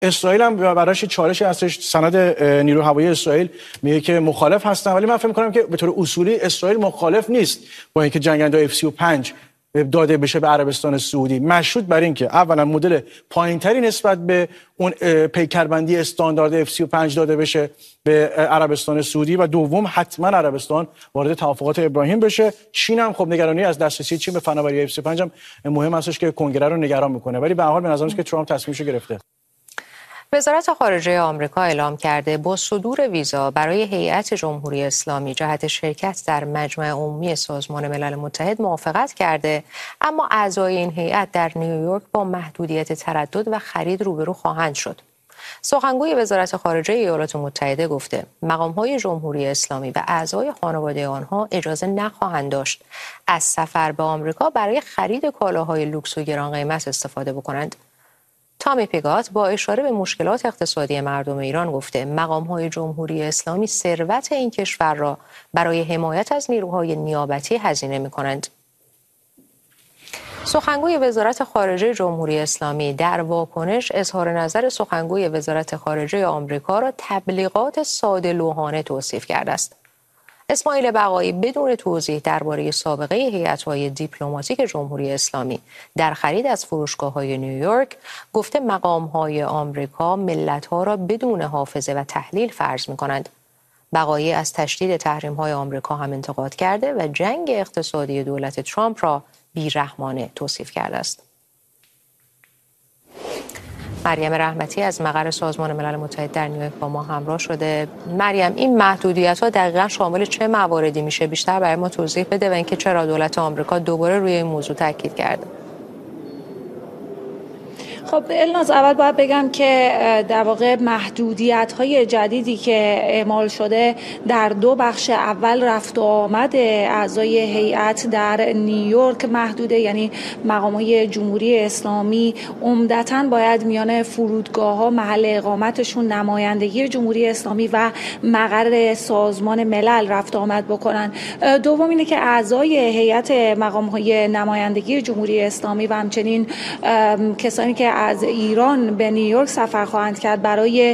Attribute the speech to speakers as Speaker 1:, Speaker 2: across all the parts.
Speaker 1: اسرائیل هم براش چالشی هستش. سند نیروی هوایی اسرائیل میگه که مخالف هستن، ولی من فکر می‌کنم که به طور اصولی اسرائیل مخالف نیست با اینکه جنگنده F-35 داده بشه به عربستان سعودی، مشروط بر این که اولا مدل پایینتری نسبت به اون پیکربندی استاندارد F-35 داده بشه به عربستان سعودی و دوم حتما عربستان وارد توافقات ابراهیم بشه. چین هم خب نگرانی از دسترسی چین به فناوری F-35 هم مهم هستش که کنگره رو نگران میکنه، ولی به هر حال به نظر میاد که ترامپ تصمیمشو گرفته.
Speaker 2: وزارت خارجه آمریکا اعلام کرده با صدور ویزا برای هیئت جمهوری اسلامی جهت شرکت در مجمع عمومی سازمان ملل متحد موافقت کرده، اما اعضای این هیئت در نیویورک با محدودیت تردد و خرید روبرو خواهند شد. سخنگوی وزارت خارجه ایالات متحده گفته مقام‌های جمهوری اسلامی و اعضای خانواده آنها اجازه نخواهند داشت از سفر به آمریکا برای خرید کالاهای لوکس و گران قیمت استفاده بکنند. تامی پیگات با اشاره به مشکلات اقتصادی مردم ایران گفته مقام‌های جمهوری اسلامی ثروت این کشور را برای حمایت از نیروهای نیابتی هزینه می‌کنند. سخنگوی وزارت خارجه جمهوری اسلامی در واکنش اظهار نظر سخنگوی وزارت خارجه آمریکا را تبلیغات ساده‌لوحانه توصیف کرده است. اسماعیل بقایی بدون توضیح درباره سابقه هیئت‌های دیپلماتیک جمهوری اسلامی در خرید از فروشگاه‌های نیویورک گفته مقام‌های آمریکا ملت‌ها را بدون حافظه و تحلیل فرض می‌کنند. بقایی از تشدید تحریم‌های آمریکا هم انتقاد کرده و جنگ اقتصادی دولت ترامپ را بی‌رحمانه توصیف کرده است. مریم رحمتی از مقر سازمان ملل متحد در نیویورک با ما همراه شده. مریم، این محدودیت‌ها دقیقاً شامل چه مواردی میشه؟ بیشتر برای ما توضیح بده و اینکه چرا دولت آمریکا دوباره روی این موضوع تاکید کرده.
Speaker 3: خب الناز، اول باید بگم که در واقع محدودیت‌های جدیدی که اعمال شده در دو بخش. اول رفت و آمد اعضای هیئت در نیویورک محدوده، یعنی مقام‌های جمهوری اسلامی عمدتاً باید میان فرودگاه‌ها محل اقامتشون نمایندگی جمهوری اسلامی و مقر سازمان ملل رفت و آمد بکنن. دوم اینه که اعضای هیئت مقام‌های نمایندگی جمهوری اسلامی و همچنین کسانی که از ایران به نیویورک سفر خواهند کرد برای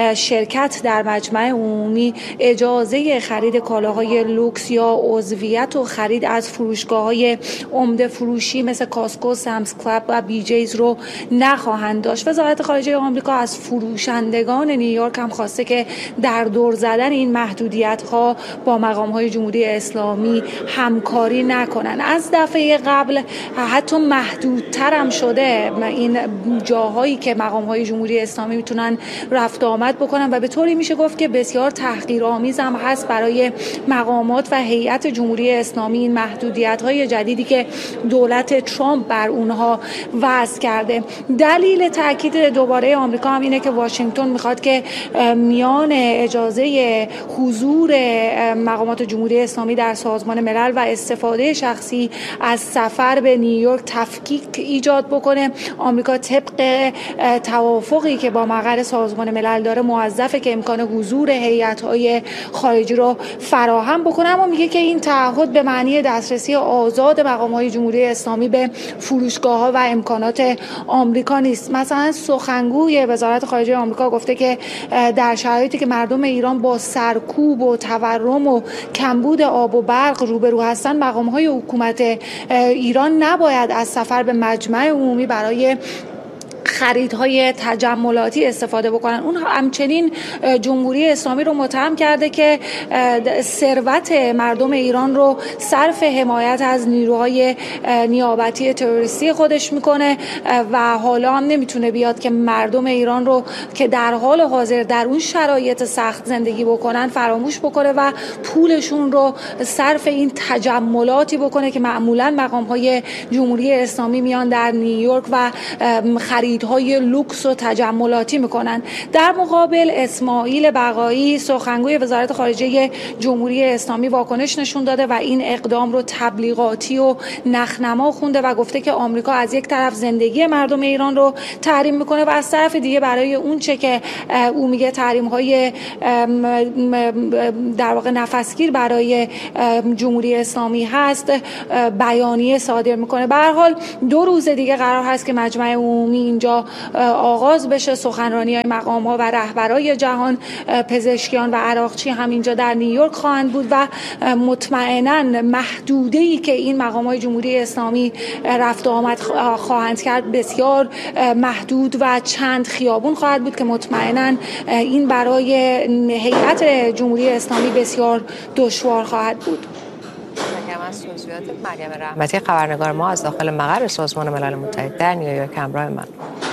Speaker 3: شرکت در مجمع عمومی اجازه خرید کالاهای لوکس یا عضویت و خرید از فروشگاه‌های عمده فروشی مثل کاسکو، سامز کلاب و بی جیز رو نخواهند داشت. وزارت خارجه آمریکا از فروشندگان نیویورک هم خواسته که در دور زدن این محدودیت‌ها با مقام‌های جمهوری اسلامی همکاری نکنند. از دفعه قبل حتی محدودتر هم شده این جاهایی که مقام‌های جمهوری اسلامی میتونن رفت و آمد بکنن و به طوری میشه گفت که بسیار تحقیرآمیز هم هست برای مقامات و هیئت جمهوری اسلامی این محدودیت‌های جدیدی که دولت ترامپ بر اونها وضع کرده. دلیل تاکید دوباره آمریکا هم اینه که واشنگتن میخواد که میان اجازه حضور مقامات جمهوری اسلامی در سازمان ملل و استفاده شخصی از سفر به نیویورک تفکیک ایجاد بکنه. آمریکا طبق توافقی که با مقر سازمان ملل داره موظفه که امکان حضور هیئت‌های خارجی رو فراهم بکنه، اما میگه که این تعهد به معنی دسترسی آزاد مقام‌های جمهوری اسلامی به فروشگاه‌ها و امکانات آمریکا نیست. مثلا سخنگوی وزارت خارجه آمریکا گفته که در شرایطی که مردم ایران با سرکوب و تورم و کمبود آب و برق روبرو هستن، مقام‌های حکومت ایران نباید از سفر به مجمع عمومی برای خریدهای تجملاتی استفاده بکنن. اون همچنین جمهوری اسلامی رو متهم کرده که ثروت مردم ایران رو صرف حمایت از نیروهای نیابتی تروریستی خودش میکنه و حالا هم نمیتونه بیاد که مردم ایران رو که در حال حاضر در اون شرایط سخت زندگی بکنن فراموش بکنه و پولشون رو صرف این تجملاتی بکنه که معمولا مقام‌های جمهوری اسلامی میان در نیویورک و خریدهای لوکس و تجملاتی میکنن. در مقابل اسماعیل بقایی سخنگوی وزارت خارجه جمهوری اسلامی واکنش نشون داده و این اقدام رو تبلیغاتی و نخنما خونده و گفته که آمریکا از یک طرف زندگی مردم ایران رو تحریم میکنه و از طرف دیگه برای اون چه که او میگه تحریم‌های در واقع نفسگیر برای جمهوری اسلامی هست بیانیه صادر میکنه. به هر حال 2 روز دیگه قرار هست که مجمع عمومی اینجا اینجا آغاز بشه. سخنرانی های مقام‌ها و رهبرای جهان پزشکیان و عراقچی هم اینجا در نیویورک خواهند بود و مطمئناً محدوده‌ای که این مقام‌های جمهوری اسلامی رفت و آمد خواهند کرد بسیار محدود و چند خیابون خواهد بود که مطمئناً این برای هیئت جمهوری اسلامی بسیار دشوار خواهد بود.
Speaker 2: از توضیحات مریم رحمتی خبرنگار ما از داخل مقر سازمان ملل متحد در نیویورک همراه من.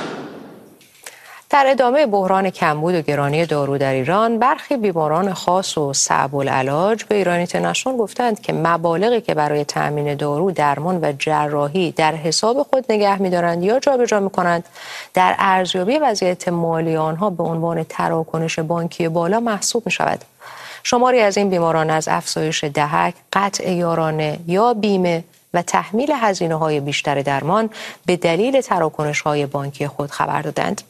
Speaker 2: در ادامه بحران کمبود و گرانی دارو در ایران، برخی بیماران خاص و صعب العلاج به ایران اینترنشنال گفتند که مبالغی که برای تأمین دارو، درمان و جراحی در حساب خود نگه می‌دارند یا جابجا می‌کنند، در ارزیابی وضعیت مالی آنها به عنوان تراکنش بانکی بالا محسوب می‌شود. شماری از این بیماران از افزایش دهک، قطع یارانه یا بیمه و تحمیل هزینه‌های بیشتر درمان به دلیل تراکنش‌های بانکی خود خبر دادند.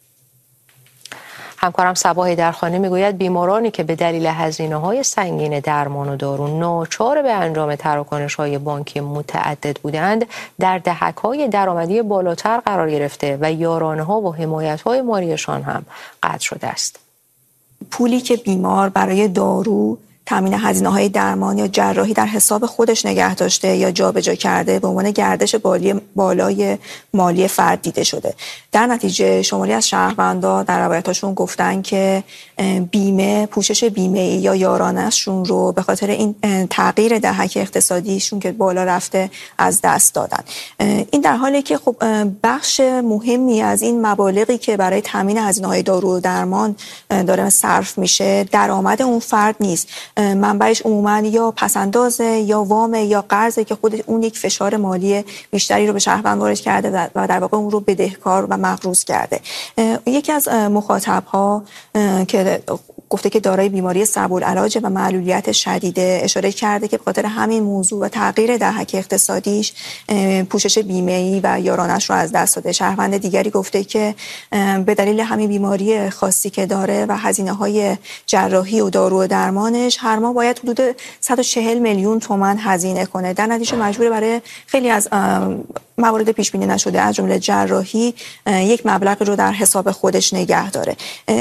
Speaker 2: همکارم صباح درخانی میگوید بیمارانی که به دلیل هزینه‌های سنگین درمان و دارو ناچار به انجام تراکنش‌های بانکی متعدد بودند، در دهک‌های درآمدی بالاتر قرار گرفته و یارانه‌ها و حمایت‌های مالیشان هم قطع شده است.
Speaker 4: پولی که بیمار برای دارو، تامین هزینه‌های درمان یا جراحی در حساب خودش نگه داشته یا جابجا کرده به عنوان گردش بالای مالی فرد دیده شده. در نتیجه شماری از شهروندان در روایتاشون گفتن که بیمه، پوشش بیمه یا یارانه‌شون رو به خاطر این تغییر دهک اقتصادیشون که بالا رفته از دست دادن. این در حالی که خب بخش مهمی از این مبالغی که برای تامین هزینه‌های دارو و درمان داره صرف میشه درآمد اون فرد نیست. منبعش عموما یا پسندازه یا وام یا قرضه که خود اون یک فشار مالی بیشتری رو به شهروند وارد کرده و در واقع اون رو بدهکار و مقروض کرده. یکی از مخاطب‌ها که گفته که دارای بیماری صعب العلاج و معلولیت شدیده اشاره کرده که به خاطر همین موضوع و تغییر دهک اقتصادیش پوشش بیمه‌ای و یارانش رو از دست داده. شهروند دیگری گفته که به دلیل همین بیماری خاصی که داره و هزینه‌های جراحی و دارو و درمانش هر ماه باید حدود 140 میلیون تومان هزینه کنه. در نتیجه مجبور برای خیلی از موارد پیش بینی نشده از جمله جراحی یک مبلغ رو در حساب خودش نگه داره.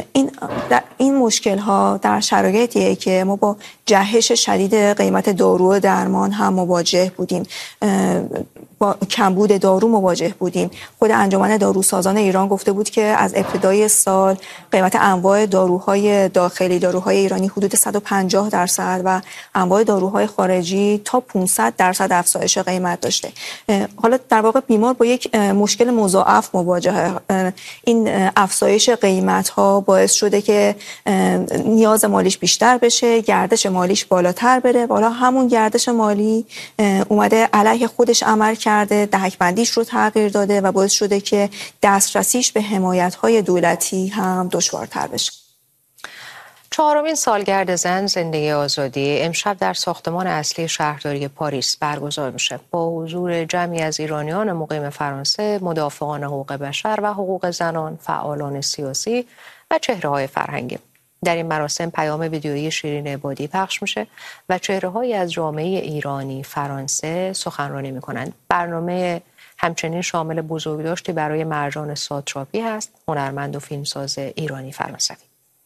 Speaker 4: این مشکل ها در شرایطیه که ما با جهش شدید قیمت دارو و درمان هم مواجه بودیم، با کمبود دارو مواجه بودیم. خود انجمن داروسازان ایران گفته بود که از ابتدای سال قیمت انواع داروهای داخلی، داروهای ایرانی حدود 150% و انواع داروهای خارجی تا 500% افزایش قیمت داشته. حالا در واقع بیمار با یک مشکل مضاعف مواجهه. این افزایش قیمت ها باعث شده که نیاز مالیش بیشتر بشه، گردش مالیش بالاتر بره. والا همون گردش مالی اومده علیه خودش عمل کرده، دهک بندیش رو تغییر داده و باعث شده که دسترسیش به حمایت‌های دولتی هم دشوارتر بشه.
Speaker 2: 4مین سالگرد زن زندگی آزادی امشب در ساختمان اصلی شهرداری پاریس برگزار میشه با حضور جمعی از ایرانیان مقیم فرانسه، مدافعان حقوق بشر و حقوق زنان، فعالان سیاسی و چهره‌های فرهنگی. در این مراسم پیام ویدیویی شیرین عبادی پخش میشه و چهره‌هایی از جامعه ایرانی فرانسه سخنرانی میکنند. برنامه همچنین شامل بزرگداشتی برای مرجان ساتراپی هست، هنرمند و فیلمساز ایرانی فرانسوی.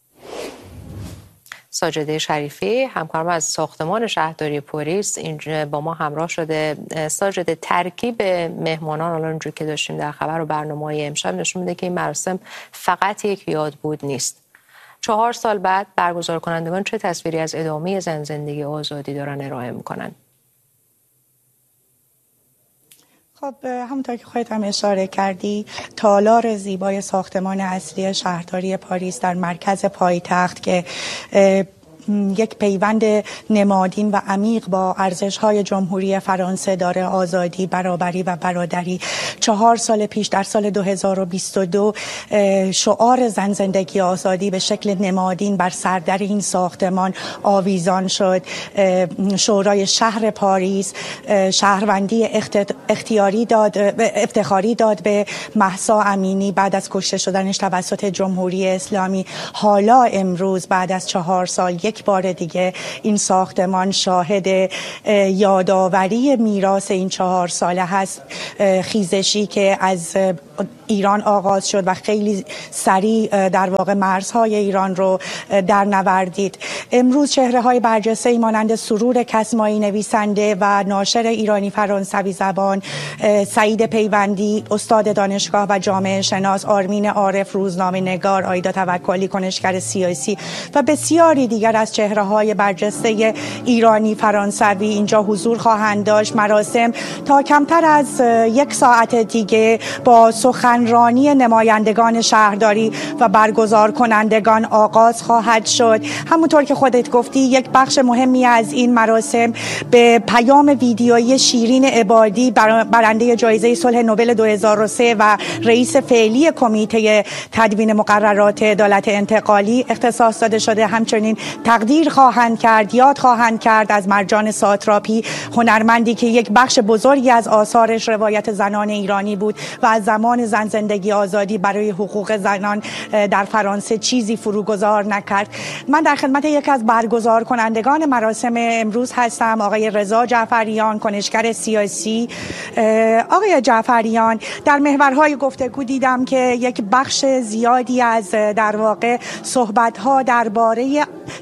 Speaker 2: ساجده شریفی همکارم از ساختمان شهرداری پاریس اینجا با ما همراه شده. ساجده، ترکیب مهمانان الان اونجوری که داشتیم در خبر و برنامه‌های امشب نشون میده که این مراسم فقط یک یادبود نیست. 4 سال بعد برگزار کنندگان چه تصویری از ادامه زن زندگی آزادی دارن ارائه میکنن؟
Speaker 5: خب همونطور که خودت هم اشاره کردی، تالار زیبای ساختمان اصلی شهرداری پاریس در مرکز پایتخت که یک پیوند نمادین و عمیق با ارزش‌های جمهوری فرانسه داره، آزادی، برابری و برادری. 4 سال پیش در سال 2022 شعار زن زندگی آزادی به شکل نمادین بر سردر این ساختمان آویزان شد. شورای شهر پاریس شهروندی افتخاری داد به مهسا امینی بعد از کشته شدنش توسط جمهوری اسلامی. حالا امروز بعد از 4 سال یک بار دیگه این ساختمان شاهد یادآوری میراث این 4 ساله هست. خیزشی که از ایران آغاز شد و خیلی سریع در واقع مرزهای ایران رو در نوردید. امروز چهره‌های برجسته‌ای مانند سرور کسمایی نویسنده و ناشر ایرانی فرانسوی زبان، سعید پیوندی استاد دانشگاه و جامعه شناس، آرمین عارف روزنامه‌نگار، آیدا توکلی کنشگر سیاسی و بسیاری دیگر از چهره‌های برجسته ایرانی فرانسوی اینجا حضور خواهند داشت. مراسم تا کمتر از 1 ساعت دیگه با سخنرانی نمایندگان شهرداری و برگزار کنندگان آغاز خواهد شد. همونطور که خودت گفتی یک بخش مهمی از این مراسم به پیام ویدیویی شیرین عبادی برنده جایزه صلح نوبل 2003 و رئیس فعلی کمیته تدوین مقررات عدالت انتقالی اختصاص داده شده. همچنین تقدیر خواهند کرد، یاد خواهند کرد از مرجان ساتراپی، هنرمندی که یک بخش بزرگی از آثارش روایت زنان ایرانی بود و از زمان زن زندگی آزادی برای حقوق زنان در فرانسه چیزی فروگذار نکرد. من در خدمت یک از برگزار کنندگان مراسم امروز هستم، آقای رضا جعفریان کنشگر سیاسی. آقای جعفریان، در محورهای گفتگو دیدم که یک بخش زیادی از در واقع صحبت‌ها درباره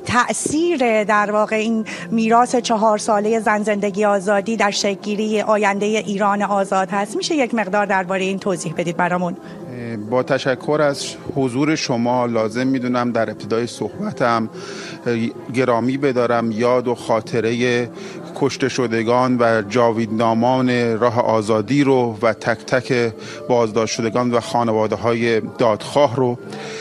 Speaker 5: تأثیر در واقع این میراث 4 ساله زن زندگی آزادی در شکل‌گیری آینده ایران آزاد هست. میشه یک مقدار درباره این توضیح بدید برامون؟
Speaker 6: با تشکر از حضور شما لازم میدونم در ابتدای صحبتم گرامی بدارم یاد و خاطره کشته شدگان و جاویدنامان راه آزادی رو و تک تک بازداشت شدگان و خانواده های دادخواه رو.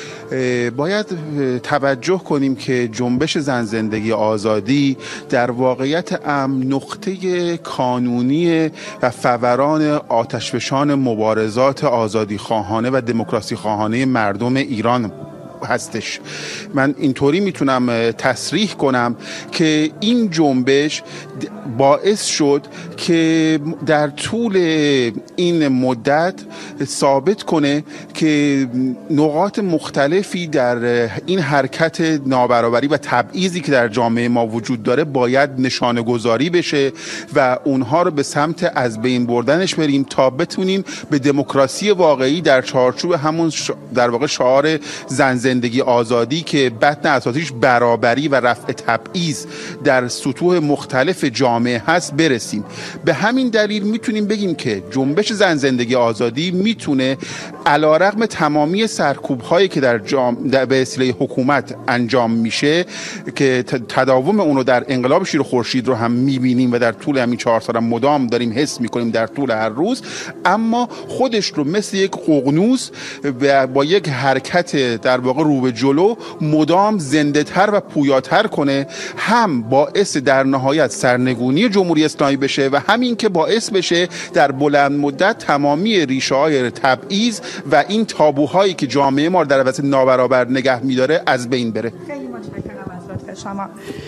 Speaker 6: باید توجه کنیم که جنبش زن زندگی آزادی در واقعیت نقطه کانونی و فوران آتشفشان مبارزات آزادی خواهانه و دموکراسی خواهانه مردم ایران هستش. من اینطوری میتونم تصریح کنم که این جنبش باعث شد که در طول این مدت ثابت کنه که نقاط مختلفی در این حرکت نابرابری و تبعیضی که در جامعه ما وجود داره باید نشانه گذاری بشه و اونها رو به سمت از بین بردنش بریم تا بتونیم به دموکراسی واقعی در چارچوب همون در واقع شعار زن زندگی آزادی که بطن اساسیش برابری و رفع تبعیض در سطوح مختلف جامعه هست برسیم. به همین دلیل میتونیم بگیم که جنبش زن زندگی آزادی میتونه علیرغم تمامی سرکوب‌هایی که در به وسیله حکومت انجام میشه که تداوم اون رو در انقلاب شیر و خورشید رو هم میبینیم و در طول همین 4 سال مدام داریم حس میکنیم در طول هر روز، اما خودش رو مثل یک ققنوس و با یک حرکت در واقع رو به جلو مدام زنده تر و پویاتر کنه، هم باعث در نهایت سرنگونی جمهوری اسلامی بشه و همین که باعث بشه در بلند مدت تمامی ریشه های تبعیض و این تابوهایی که جامعه ما در وسط نابرابر نگه می‌داره از بین بره.
Speaker 5: خیلی متشکرم از لطف شما.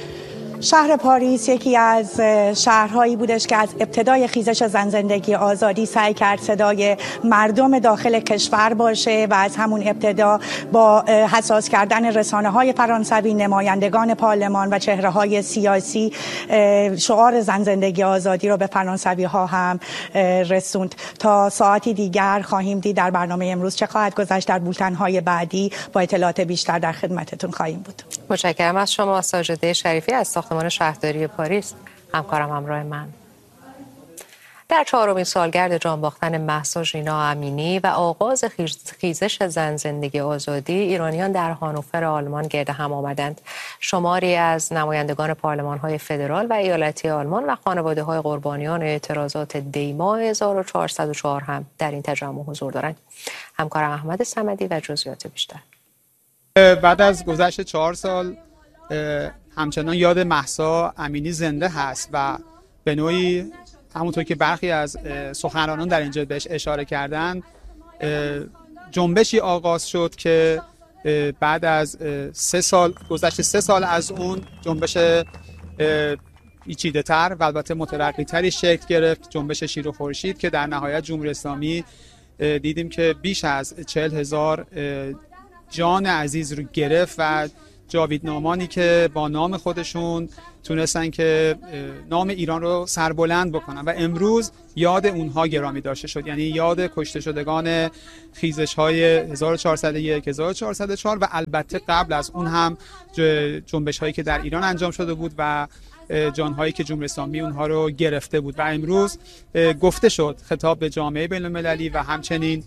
Speaker 5: شهر پاریس یکی از شهرهایی بودش که از ابتدای خیزش زن زندگی آزادی سعی کرد صدای مردم داخل کشور باشه و از همون ابتدا با حساس کردن رسانه‌های فرانسوی، نمایندگان پارلمان و چهره‌های سیاسی شعار زن زندگی آزادی رو به فرانسوی‌ها هم رسوند. تا ساعتی دیگر خواهیم دید در برنامه امروز چه خواهد گذشت. در بولتن‌های بعدی با اطلاعات بیشتر در خدمتتون خواهیم بود.
Speaker 2: متشکرم از شما ساجده شریفی از ساختمان شهرداری پاریس، همکارم همراه من. در 4مین سالگرد جان باختن مهسا ژینا امینی و آغاز خیزش زن زندگی آزادی، ایرانیان در هانوفر آلمان گرد هم آمدند. شماری از نمایندگان پارلمان‌های فدرال و ایالتی آلمان و خانواده‌های قربانیان اعتراضات دی‌ماه 1404 هم در این تجمع حضور دارند. همکارم احمد صمدی و جزئیات بیشتر.
Speaker 7: بعد از گذشت 4 سال همچنان یاد مهسا امینی زنده هست و به نوعی همونطور که برخی از سخنرانان در اینجا بهش اشاره کردن، جنبشی آغاز شد که بعد از 3 سال گذشت 3 سال از اون جنبش پیچیده تر و البته مترقی تری شکل گرفت، جنبش شیر و خورشید، که در نهایت جمهوری اسلامی دیدیم که بیش از 40,000 جان عزیز رو گرفت و جاویدنامانی که با نام خودشون تونستن که نام ایران رو سربلند بکنن و امروز یاد اونها گرامی داشته شد، یعنی یاد کشته شدگان خیزش‌های 1401 1404 و البته قبل از اون هم جنبش‌هایی که در ایران انجام شده بود و جانهایی که جمهوری اسلامی اونها رو گرفته بود. و امروز گفته شد خطاب به جامعه بین‌المللی و همچنین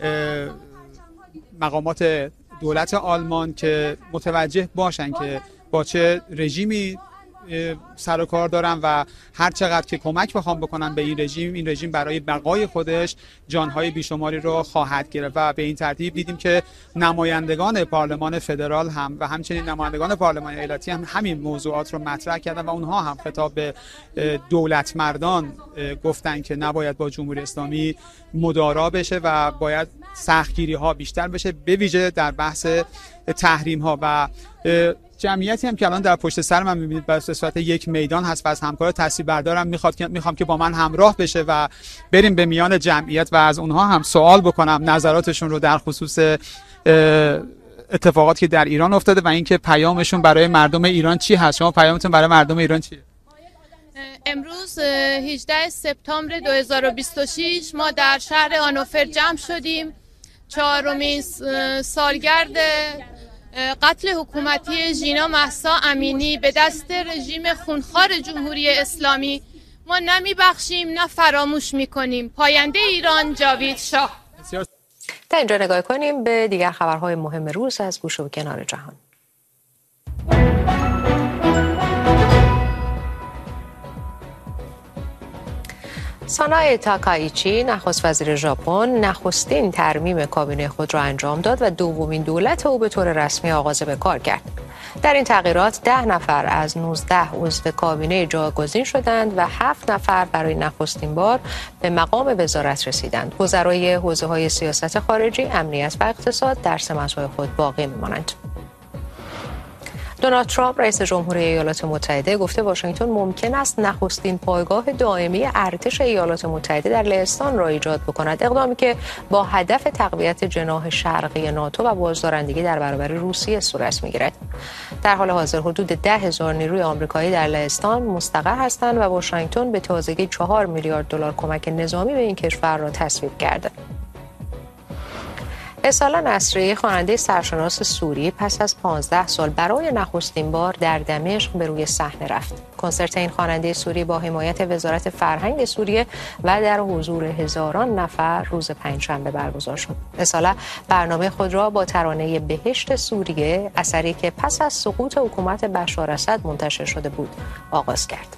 Speaker 7: مقامات دولت آلمان که متوجه باشن که با چه رژیمی سر و کار دارن و هر چقدر که کمک بخوام بکنن به این رژیم برای بقای خودش جانهای بیشماری رو خواهد گرفت. و به این ترتیب دیدیم که نمایندگان پارلمان فدرال هم و همچنین نمایندگان پارلمان ایالتی هم همین موضوعات رو مطرح کردن و اونها هم خطاب به دولت مردان گفتن که نباید با جمهوری اسلامی مدارا بشه و باید سختگیری ها بیشتر بشه، به ویژه در بحث تحریم ها. و جمعیتی هم که الان در پشت سر من می‌بینید به صورت یک میدان هست و از همکار تاثیربردارم میخوام که با من همراه بشه و بریم به میان جمعیت و از اونها هم سوال بکنم نظراتشون رو در خصوص اتفاقاتی که در ایران افتاده و اینکه پیامشون برای مردم ایران چی هست. شما پیامتون برای مردم ایران چیه؟
Speaker 8: امروز 18 سپتامبر 2026 ما در شهر هانوفر جمع شدیم. 4مین سالگرد قتل حکومتی ژینا مهسا امینی به دست رژیم خونخوار جمهوری اسلامی ما نمیبخشیم نه فراموش میکنیم. پاینده ایران جاوید شاه.
Speaker 2: تا اینجا نگاه کنیم به دیگر خبرهای مهم روز از گوشه و کنار جهان. سانای تاکایچی نخست وزیر ژاپن نخستین ترمیم کابینه خود را انجام داد و دومین دولت او به طور رسمی آغاز به کار کرد. در این تغییرات 10 نفر از 19 عضو کابینه جاگزین شدند و 7 نفر برای نخستین بار به مقام وزارت رسیدند. وزرای حوزه‌های سیاست خارجی، امنیت و اقتصاد در سمت‌های خود باقی می‌مانند. دونالد ترامپ رئیس جمهوری ایالات متحده گفته واشنگتن ممکن است نخستین پایگاه دائمی ارتش ایالات متحده در لهستان را ایجاد بکند، اقدامی که با هدف تقویت جناح شرقی ناتو و بازدارندگی در برابر روسیه صورت می‌گیرد. در حال حاضر حدود 10,000 نیروی آمریکایی در لهستان مستقر هستند و واشنگتن به تازگی 4 میلیارد دلار کمک نظامی به این کشور را تصویب کرده. اصالة نصری خواننده سرشناس سوری پس از 15 سال برای نخستین بار در دمشق به روی صحنه رفت. کنسرت این خواننده سوری با حمایت وزارت فرهنگ سوریه و در حضور هزاران نفر روز پنجشنبه برگزار شد. اصالة برنامه خود را با ترانه بهشت سوریه، اثری که پس از سقوط حکومت بشار اسد منتشر شده بود، آغاز کرد.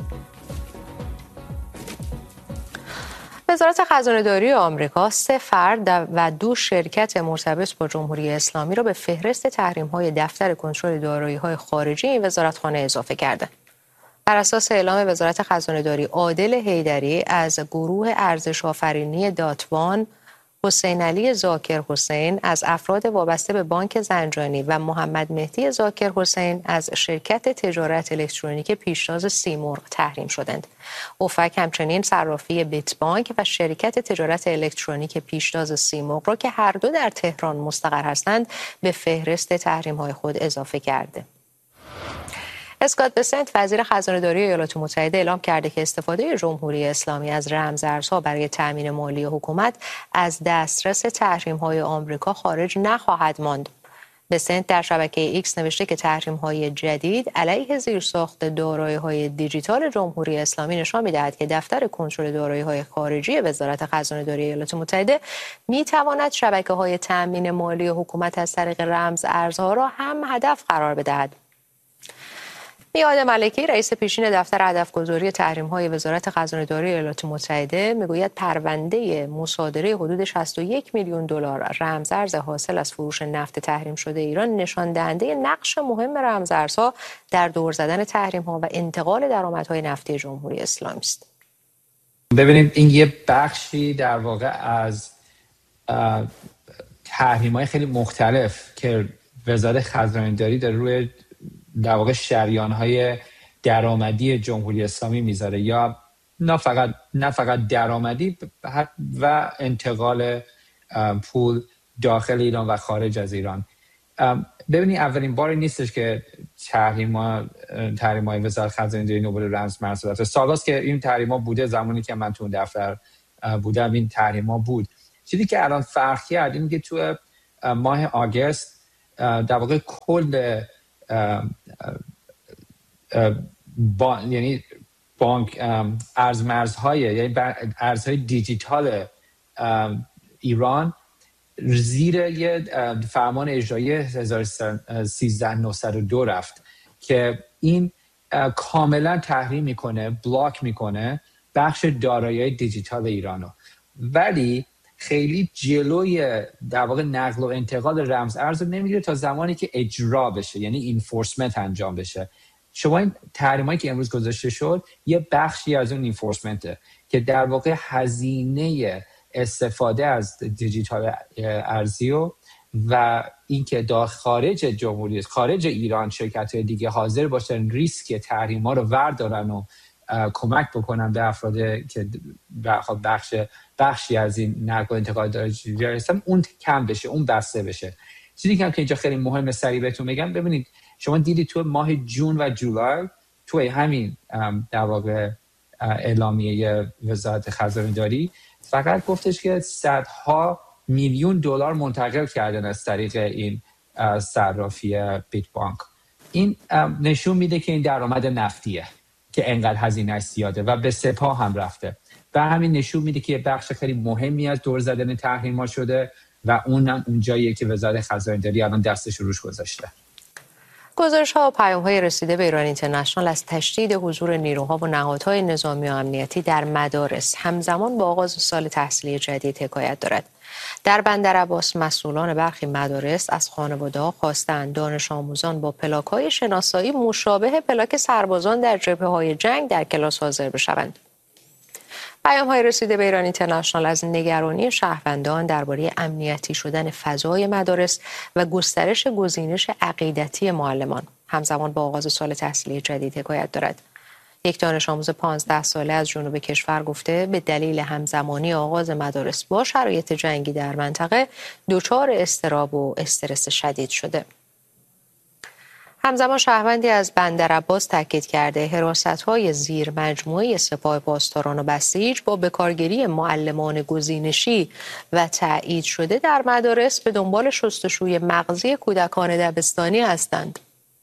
Speaker 2: وزارت خزانه‌داری آمریکا 3 فرد و 2 شرکت مرتبط با جمهوری اسلامی را به فهرست تحریم‌های دفتر کنترل دارایی‌های خارجی این وزارتخانه اضافه کرده. بر اساس اعلام وزارت خزانه‌داری، عادل حیدری از گروه ارزش آفرینی داتوان، حسین علی ذاکر حسین از افراد وابسته به بانک زنجانی و محمد مهدی ذاکر حسین از شرکت تجارت الکترونیک پیشتاز سیمرغ تحریم شدند. اوفک همچنین صرافی بیت بانک و شرکت تجارت الکترونیک پیشتاز سیمرغ را که هر دو در تهران مستقر هستند به فهرست تحریم‌های خود اضافه کرده. اسکات بسنت وزیر خزانه‌داری ایالات متحده اعلام کرده که استفاده جمهوری اسلامی از رمزارزها برای تامین مالی حکومت از دسترس تحریم‌های آمریکا خارج نخواهد ماند. بسنت در شبکه ایکس نوشته که تحریم‌های جدید علیه زیرساخت دارایی‌های دیجیتال جمهوری اسلامی نشان می‌دهد که دفتر کنترل دارایی‌های خارجی وزارت خزانه‌داری ایالات متحده می‌تواند شبکه‌های تامین مالی حکومت از طریق رمزارزها را هم هدف قرار بدهد. میاد ملکی رئیس پیشین دفتر هدفگذاری تحریم‌های وزارت خزانه‌داری ایالات متحده میگوید پرونده مصادره حدود 61 میلیون دلار رمزارز حاصل از فروش نفت تحریم شده ایران نشان دهنده نقش مهم رمزارزها در دور زدن تحریم‌ها و انتقال درآمدهای نفتی جمهوری اسلامی است.
Speaker 9: ببینید این یه بخشی در واقع از تحریم‌های خیلی مختلف که وزارت خزانه‌داری در روی در واقع شریان‌های درآمدی جمهوری اسلامی میذاره، یا نه فقط درآمدی و انتقال پول داخل ایران و خارج از ایران. ببینید اولین باری نیستش که تحریم‌های وزارت خزانه‌داری نوبل رمز مرز سالاست که این تحریم‌ها بوده. زمانی که من تو اون دفتر بودم این تحریم‌ها بود. چیزی که الان فرق کرد این که تو ماه آگوست در واقع کل یعنی بانک ارزمرزهای یعنی ارزهای دیجیتال ایران زیر یه فرمان اجرایی 13902 رفت که این کاملا تحریم میکنه، بلاک میکنه بخش دارایی‌های دیجیتال ایرانو، ولی خیلی جلوی در واقع نقل و انتقال رمز ارز رو نمیگیره تا زمانی که اجرا بشه، یعنی انفورسمنت انجام بشه. شما این تحریمایی که امروز گذاشته شد یه بخشی از اون انفورسمنته که در واقع هزینه استفاده از دیجیتال ارزی و اینکه خارج جمهوری خارج ایران شرکت‌های دیگه حاضر باشن ریسک تحریم‌ها رو وردارن و کمک بکنن به افراد که بخشی از این نقل و انتقال دارایی هستن، اون کم بشه، اون بسته بشه. چیزی که اینجا خیلی مهمه سریع بهتون بگم، ببینید شما دیدید تو ماه جون و جولای توی همین در واقع اعلامیه وزارت خزانه‌داری فقط گفتش که صدها میلیون دلار منتقل کردن از طریق این صرافی بیت بانک. این نشون میده که این درآمد نفتیه که انقدر هزینه‌اش زیاده و به سپاه هم رفته و همین نشون میده که بخش خیلی مهمی از دور زدن تحریم‌ها شده و اونم اونجاییه که وزارت خزانه‌داری الان دستش روش گذاشته.
Speaker 2: گزارش‌ها و پیام‌های رسیده به ایران اینترنشنال از تشدید حضور نیروها و نهادهای نظامی و امنیتی در مدارس همزمان با آغاز سال تحصیلی جدید حکایت دارد. در بندرعباس مسئولان برخی مدارس از خانواده‌ها خواستند دانش آموزان با پلاک‌های شناسایی مشابه پلاک سربازان در جبهه‌های جنگ در کلاس حاضر بشوند. پیام‌های رسیده به ایران اینترنشنال از نگرانی شهروندان درباره امنیتی شدن فضای مدارس و گسترش گزینش عقیدتی معلمان همزمان با آغاز سال تحصیلی جدید حکایت دارد. یک دانش آموز 15 ساله از جنوب کشور گفته به دلیل همزمانی آغاز مدارس با شرایط جنگی در منطقه دچار اضطراب و استرس شدید شده. همزمان شهروندی از بندرعباس تاکید کرده حراست‌های زیر مجموعه سپاه پاسداران و بسیج با بکارگیری معلمان گزینشی و تایید شده در مدارس به دنبال شستشوی مغزی کودکان دبستانی هستند.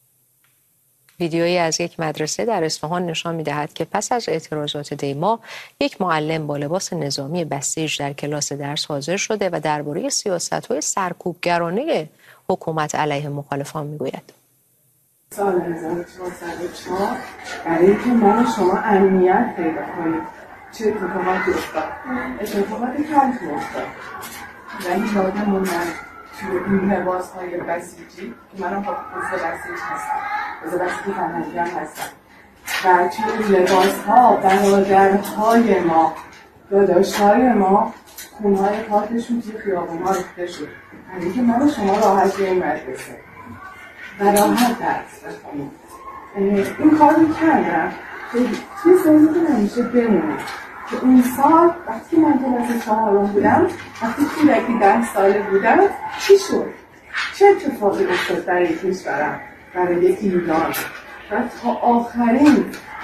Speaker 2: ویدیویی از یک مدرسه در اصفهان نشان می‌دهد که پس از اعتراضات دیما یک معلم با لباس نظامی بسیج در کلاس درس حاضر شده و درباره سیاست‌های سرکوبگرانه حکومت علیه مخالفان می‌گوید.
Speaker 10: سال 1404 برای اینکه من شما امنیت پیدا کنیم چه اتفاقاتی افتاد؟ اتفاقات تلخی افتاد ولی یادمون من توی این لباس‌های بسیجی که منم با بسیج هستم بسیج فرهنگی هم هستم و توی این لباس‌ها برادرهای ما داداش‌های ما خونهای پاکشون توی خیابون‌ها ریخته شد برای اینکه من شما راحت به این مدرسه و راحت درس بخونیم. این کار رو کردم که توی ذهنتون همیشه بمونه که اون سال وقتی من کلاس 4 بودم، وقتی کودکی 10 ساله بودم، چی شد؟ چه اتفاقی افتاد برای کشورم، برای ایران و تا آخرین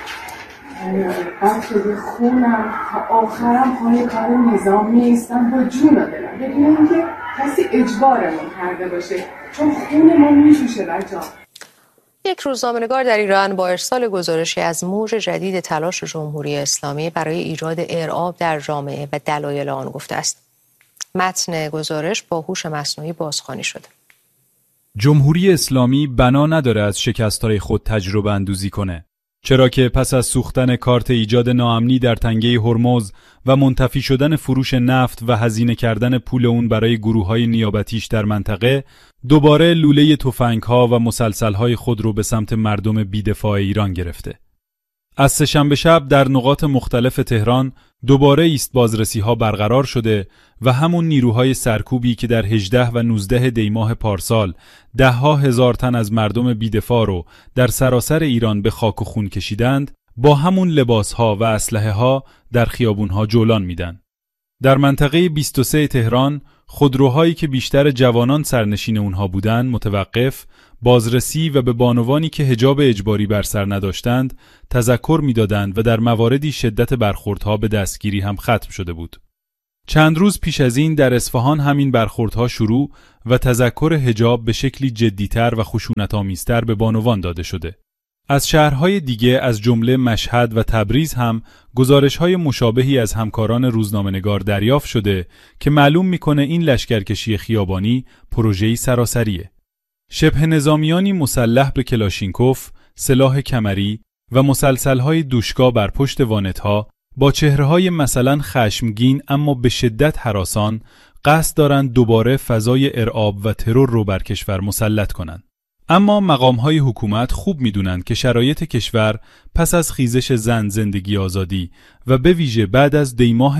Speaker 10: بخشی خونم تا آخرم پای کار نظامی ایستم با جون و دلم بدون اینکه کسی اجبارمون کرده باشه چون خونمون میجوشه بچه‌ها.
Speaker 2: یک روزنامه‌نگار در ایران با ارسال گزارشی از موج جدید تلاش جمهوری اسلامی برای ایجاد ارعاب در جامعه و دلایل آن گفته است. متن گزارش با هوش مصنوعی بازخوانی شده.
Speaker 11: جمهوری اسلامی بنا نداره از شکست‌های خود تجربه اندوزی کنه. چرا که پس از سوختن کارت ایجاد ناامنی در تنگه هرمز و منتفی شدن فروش نفت و هزینه کردن پول اون برای گروه‌های نیابتیش در منطقه، دوباره لوله تفنگ‌ها و مسلسل‌های خود رو به سمت مردم بی‌دفاع ایران گرفته. از سه‌شنبه شب در نقاط مختلف تهران دوباره ایست بازرسی‌ها برقرار شده و همون نیروهای سرکوبی که در 18 و 19 دیماه پارسال ده‌ها هزار تن از مردم بی‌دفاع رو در سراسر ایران به خاک و خون کشیدند، با همون لباس‌ها و اسلحه‌ها در خیابون‌ها جولان میدن. در منطقه 23 تهران خودروهایی که بیشتر جوانان سرنشین اونها بودند متوقف، بازرسی و به بانوانی که حجاب اجباری بر سر نداشتند تذکر میدادند و در مواردی شدت برخوردها به دستگیری هم ختم شده بود. چند روز پیش از این در اصفهان همین برخوردها شروع و تذکر حجاب به شکلی جدیتر و خشونت‌آمیزتر به بانوان داده شده. از شهرهای دیگه از جمله مشهد و تبریز هم گزارش‌های مشابهی از همکاران روزنامه‌نگار دریافت شده که معلوم میکنه این لشکرکشی خیابانی پروژه‌ای سراسریه. شبه نظامیانی مسلح به کلاشینکوف، سلاح کمری و مسلسل‌های دوشکا بر پشت وانت‌ها با چهره‌های مثلا خشمگین اما به شدت هراسان قصد دارند دوباره فضای ارعاب و ترور رو بر کشور مسلط کنند. اما مقام‌های حکومت خوب می‌دونند که شرایط کشور پس از خیزش زن زندگی آزادی و به ویژه بعد از دیماه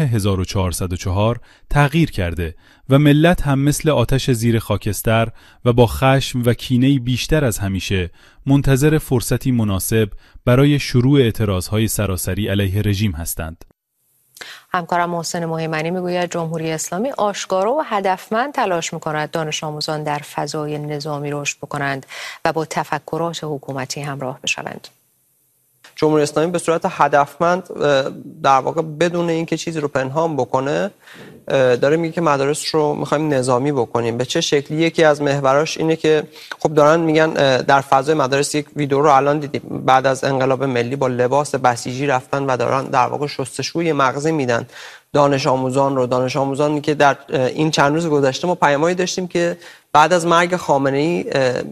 Speaker 11: 1404 تغییر کرده و ملت هم مثل آتش زیر خاکستر و با خشم و کینه‌ای بیشتر از همیشه منتظر فرصتی مناسب برای شروع اعتراضهای سراسری علیه رژیم هستند.
Speaker 2: همکارم محسن مهیمنی میگوید جمهوری اسلامی آشکارا و هدفمند تلاش میکند دانش آموزان در فضای نظامی رشد بکنند و با تفکرات حکومتی همراه بشوند.
Speaker 12: جمهوری اسلامی به صورت هدفمند در واقع بدون اینکه چیزی رو پنهان بکنه داره میگه که مدارس رو میخوایم نظامی بکنیم. به چه شکلی؟ یکی از محوراش اینه که خب دارن میگن در فضای مدارس، یک ویدیو رو الان دیدیم، بعد از انقلاب ملی با لباس بسیجی رفتن و دارن در واقع شستشوی مغزی میدن دانش آموزانی که در این چند روز گذشته ما پیامایی داشتیم که بعد از مرگ خامنه‌ای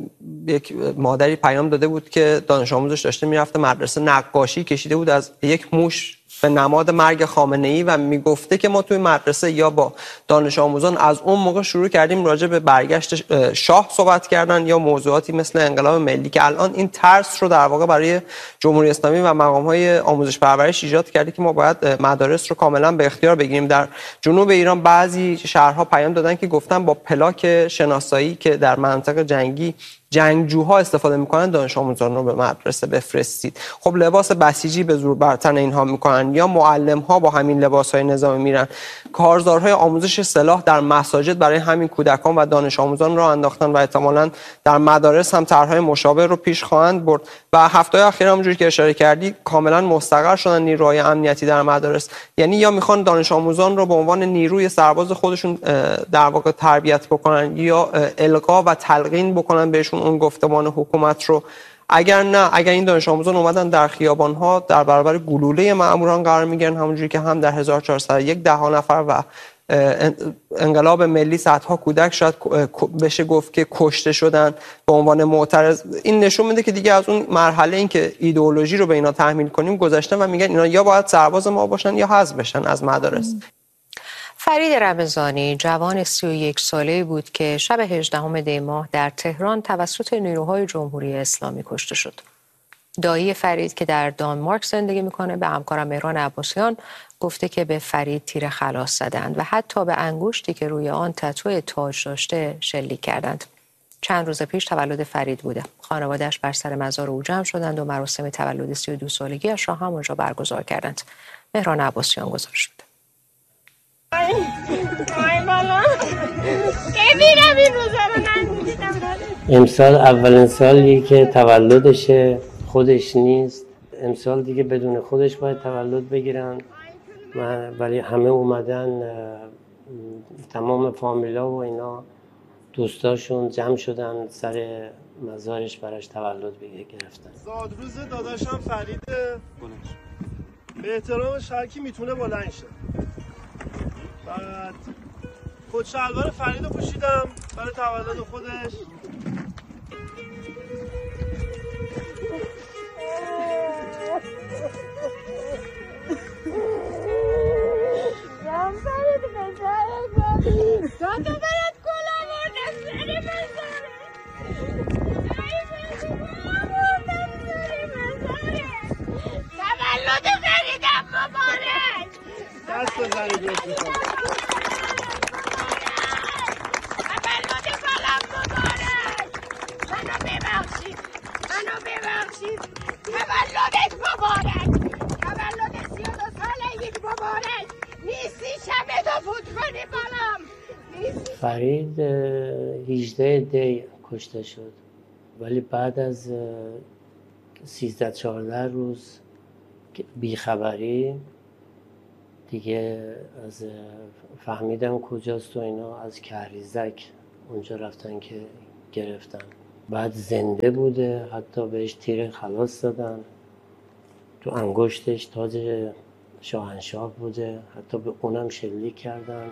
Speaker 12: یک مادری پیام داده بود که دانش آموزش داشته میرفته مدرسه، نقاشی کشیده بود از یک موش به نماد مرگ خامنه‌ای و میگفته که ما توی مدرسه یا با دانش آموزان از اون موقع شروع کردیم راجع به برگشت شاه صحبت کردن یا موضوعاتی مثل انقلاب ملی که الان این ترس رو در واقع برای جمهوری اسلامی و مقام‌های آموزش پرورش ایجاد کرده که ما باید مدارس رو کاملا به اختیار بگیریم. در جنوب ایران بعضی شهرها پیام دادن که گفتن با پلاک شناسایی که در مناطق جنگی جنگجوها استفاده میکنن دانش آموزان رو به مدرسه بفرستید. خب لباس بسیجی به زور بر تن اینها میکنن یا معلم ها با همین لباسهای نظامی میرن. کارزارهای آموزش سلاح در مساجد برای همین کودکان و دانش آموزان رو انداختن و احتمالاً در مدارس هم طرحهای مشابه رو پیش خواهند برد. و هفته‌های اخیر همونجوری که اشاره کردی کاملا مستقر شدن نیروهای امنیتی در مدارس، یعنی یا میخوان دانش آموزان رو به عنوان نیروی سرباز خودشون در واقع تربیت بکنن یا القا و تلقین بکنن بهشون اون گفتمان حکومت رو. اگر این دانش آموزان اومدن در خیابان‌ها در برابر گلوله مأموران قرار میگیرن، همونجوری که هم در 1401 10 نفر و انقلاب ملی صدها کودک شاید بشه گفت که کشته شدن به عنوان معترض، این نشون میده که دیگه از اون مرحله این که ایدئولوژی رو به اینا تحمیل کنیم گذشتن و میگن اینا یا باید سرباز ما باشن یا حذف بشن از مدارس.
Speaker 2: فرید رمضانی جوان 31 ساله‌ای بود که شب 18 دی ماه در تهران توسط نیروهای جمهوری اسلامی کشته شد. دایی فرید که در دانمارک زندگی میکنه به همکارم مهران عباسیان گفته که به فرید تیر خلاص زدند و حتی به انگشتی که روی آن تتو تاج داشته شلیک کردند. چند روز پیش تولد فرید بوده. خانواده‌اش بر سر مزار او جمع شدند و مراسم تولد 32 سالگی‌اش را همونجا برگزار کردند. مهران عباسیان گزارش میده.
Speaker 13: امسال اولین سالی که تولدشه، خودش نیست. امسال دیگه بدون خودش باید تولد بگیرن، ولی همه اومدن، تمام فامیلا و اینا دوستاشون جمع شدن سر مزارش براش تولد گرفتن.
Speaker 14: زادروز داداشم فریده، به احترامش هر کی میتونه بلند شه. بعد کت شلوار فرید رو پوشیدم برای تولد خودش.
Speaker 15: فرید بزاره تا تو برات کلا مردم سری بزاره تولد فریدم مبارک.
Speaker 14: دست بزنید رسید
Speaker 15: تولدت مبارک. تولد 32 سالگیت مبارک. نیستی شب تو فوت کنی بالام. نیستی
Speaker 13: فرید 18 دی کشته شد، ولی بعد از 13-14 روز بیخبری دیگه از فهمیدم کجاست و اینا، از کهریزک اونجا رفتن که گرفتن. بعد زنده بوده، حتی بهش تیر خلاص دادن، تو انگشتش تاج شاهنشاه بوده، حتی به اونم شلیک کردن.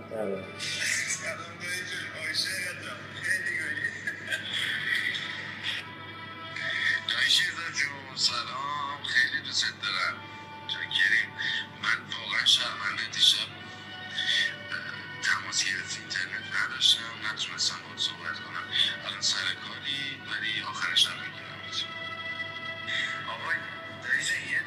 Speaker 16: سلام، خیلی دوست دارم. جاکریم، من واقعا شرمنده دیشب تماس گرفت اینترنت نداشتم، نتونستم باهات صحبت کنم. الان سر کاری ولی آخرش هم میگیرم. آقای دایجه یه